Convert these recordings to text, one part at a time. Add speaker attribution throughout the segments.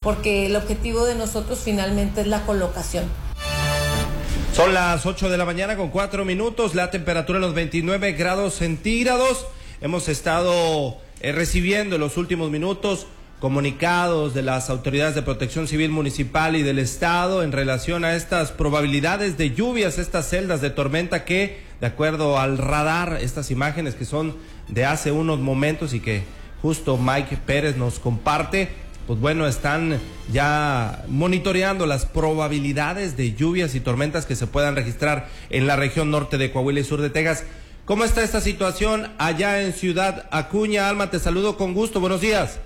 Speaker 1: porque el objetivo de nosotros finalmente es la colocación.
Speaker 2: Son las 8 de la mañana con 4 minutos, la temperatura en los 29 grados centígrados. Hemos estado recibiendo en los últimos minutos comunicados de las autoridades de protección civil municipal y del estado en relación a estas probabilidades de lluvias, estas celdas de tormenta que, de acuerdo al radar, estas imágenes que son de hace unos momentos y que justo Mike Pérez nos comparte, pues bueno, están ya monitoreando las probabilidades de lluvias y tormentas que se puedan registrar en la región norte de Coahuila y sur de Texas. ¿Cómo está esta situación allá en Ciudad Acuña? Alma, te saludo con gusto, buenos días.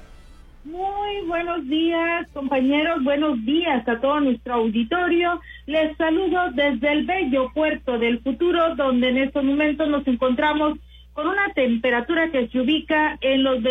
Speaker 3: Muy buenos días, compañeros, buenos días a todo nuestro auditorio. Les saludo desde el bello puerto del futuro, donde en estos momentos nos encontramos con una temperatura que se ubica en los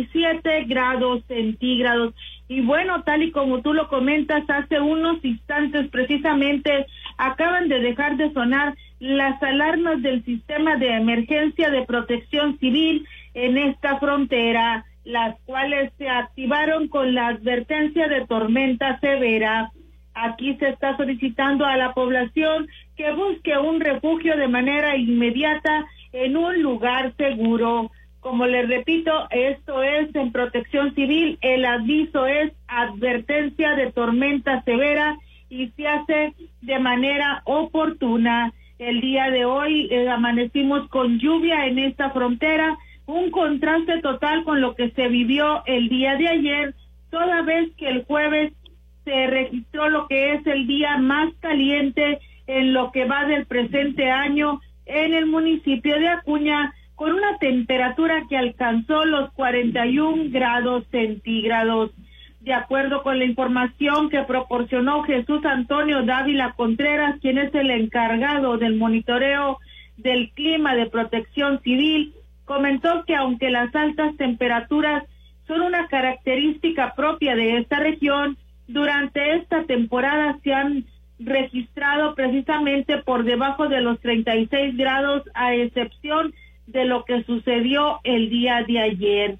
Speaker 3: 27 grados centígrados. Y bueno, tal y como tú lo comentas, hace unos instantes precisamente acaban de dejar de sonar las alarmas del sistema de emergencia de protección civil en esta frontera, las cuales se activaron con la advertencia de tormenta severa. Aquí se está solicitando a la población que busque un refugio de manera inmediata en un lugar seguro. Como les repito, esto es en protección civil, el aviso es advertencia de tormenta severa y se hace de manera oportuna. El día de hoy amanecimos con lluvia en esta frontera, un contraste total con lo que se vivió el día de ayer, toda vez que el jueves se registró lo que es el día más caliente en lo que va del presente año en el municipio de Acuña, con una temperatura que alcanzó los 41 grados centígrados. De acuerdo con la información que proporcionó Jesús Antonio Dávila Contreras, quien es el encargado del monitoreo del clima de protección civil, comentó que aunque las altas temperaturas son una característica propia de esta región, durante esta temporada se han registrado precisamente por debajo de los 36 grados, a excepción de lo que sucedió el día de ayer.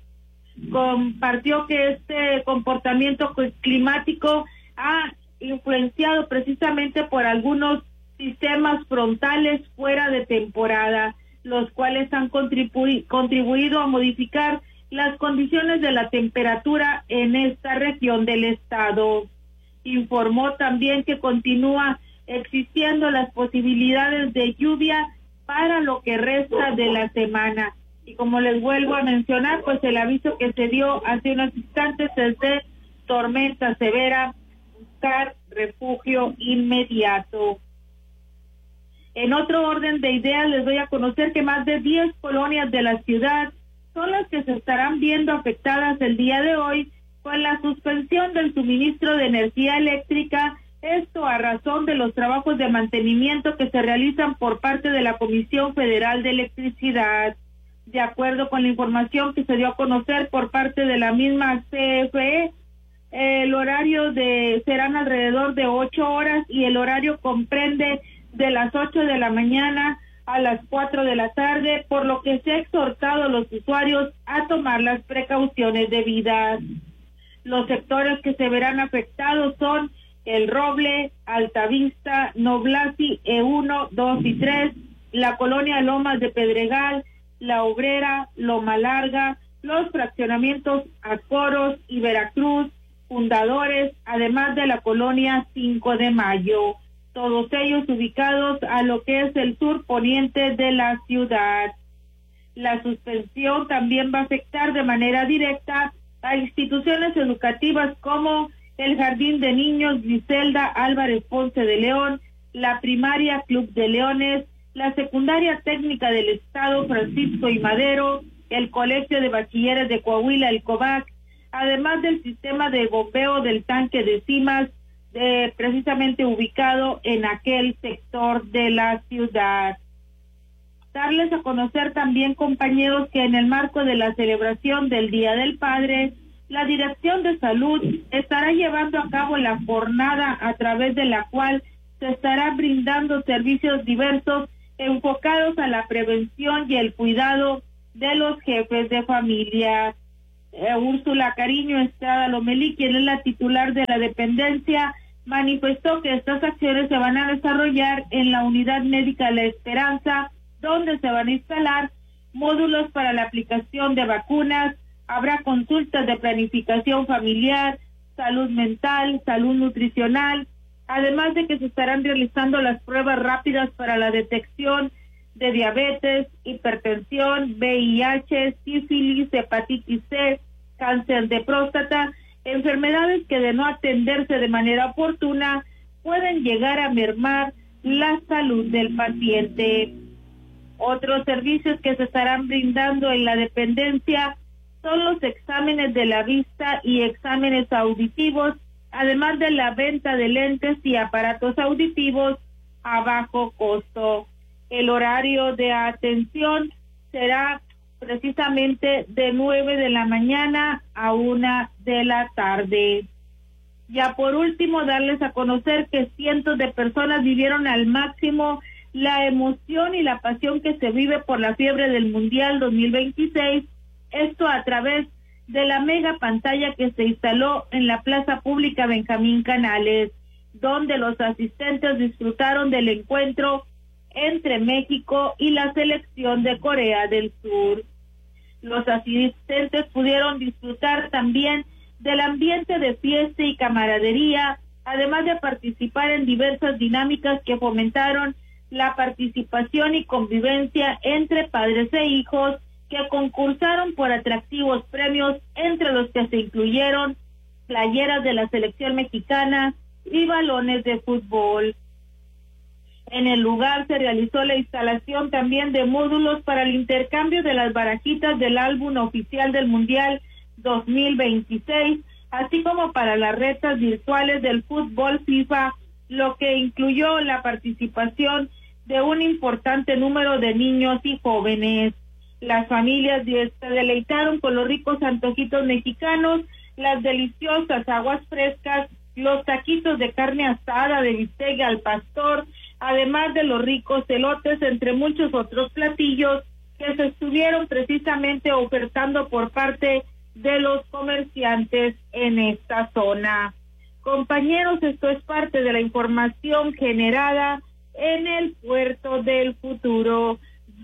Speaker 3: Compartió que este comportamiento climático ha influenciado precisamente por algunos sistemas frontales fuera de temporada, los cuales han contribuido a modificar las condiciones de la temperatura en esta región del estado. Informó también que continúa existiendo las posibilidades de lluvia para lo que resta de la semana. Y como les vuelvo a mencionar, pues el aviso que se dio hace unos instantes es de tormenta severa, buscar refugio inmediato. En otro orden de ideas, les doy a conocer que más de 10 colonias de la ciudad son las que se estarán viendo afectadas el día de hoy con la suspensión del suministro de energía eléctrica, esto a razón de los trabajos de mantenimiento que se realizan por parte de la Comisión Federal de Electricidad. De acuerdo con la información que se dio a conocer por parte de la misma CFE, el horario serán alrededor de 8 horas y el horario comprende de las 8 de la mañana a las 4 de la tarde, por lo que se ha exhortado a los usuarios a tomar las precauciones debidas. Los sectores que se verán afectados son El Roble, Altavista, Noblasi, E1, 2 y 3, la colonia Lomas de Pedregal, La Obrera, Loma Larga, los fraccionamientos Acoros y Veracruz, Fundadores, además de la colonia 5 de Mayo, todos ellos ubicados a lo que es el sur poniente de la ciudad. La suspensión también va a afectar de manera directa a instituciones educativas como el Jardín de Niños Griselda Álvarez Ponce de León, la primaria Club de Leones, la secundaria técnica del Estado Francisco y Madero, el Colegio de Bachilleres de Coahuila, el COBAC, además del sistema de bombeo del tanque de Cimas, precisamente ubicado en aquel sector de la ciudad. Darles a conocer también, compañeros, que en el marco de la celebración del Día del Padre, la Dirección de Salud estará llevando a cabo la jornada a través de la cual se estará brindando servicios diversos enfocados a la prevención y el cuidado de los jefes de familia. Úrsula Cariño Estrada Lomelí, quien es la titular de la dependencia, manifestó que estas acciones se van a desarrollar en la Unidad Médica La Esperanza, donde se van a instalar módulos para la aplicación de vacunas, habrá consultas de planificación familiar, salud mental, salud nutricional, además de que se estarán realizando las pruebas rápidas para la detección de diabetes, hipertensión, VIH, sífilis, hepatitis C, cáncer de próstata, enfermedades que de no atenderse de manera oportuna pueden llegar a mermar la salud del paciente. Otros servicios que se estarán brindando en la dependencia son los exámenes de la vista y exámenes auditivos, además de la venta de lentes y aparatos auditivos a bajo costo. El horario de atención será precisamente de 9 de la mañana a 1 de la tarde. Ya por último, darles a conocer que cientos de personas vivieron al máximo la emoción y la pasión que se vive por la fiebre del Mundial 2026, esto a través de la mega pantalla que se instaló en la Plaza Pública Benjamín Canales, donde los asistentes disfrutaron del encuentro entre México y la selección de Corea del Sur. Los asistentes pudieron disfrutar también del ambiente de fiesta y camaradería, además de participar en diversas dinámicas que fomentaron la participación y convivencia entre padres e hijos, que concursaron por atractivos premios, entre los que se incluyeron playeras de la selección mexicana y balones de fútbol. En el lugar se realizó la instalación también de módulos para el intercambio de las barajitas del álbum oficial del Mundial 2026, así como para las retas virtuales del fútbol FIFA, lo que incluyó la participación de un importante número de niños y jóvenes. Las familias se deleitaron con los ricos antojitos mexicanos, las deliciosas aguas frescas, los taquitos de carne asada, de bistec al pastor, además de los ricos elotes, entre muchos otros platillos que se estuvieron precisamente ofertando por parte de los comerciantes en esta zona. Compañeros, esto es parte de la información generada en el Puerto del Futuro.